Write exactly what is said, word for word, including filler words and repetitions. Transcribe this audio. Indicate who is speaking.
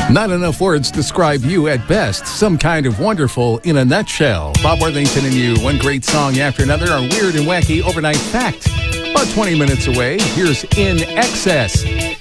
Speaker 1: Not enough words describe you at best. Some kind of wonderful in a nutshell. Bob Worthington and you, one great song after another. Our weird and wacky overnight fact. About twenty minutes away, here's In Excess.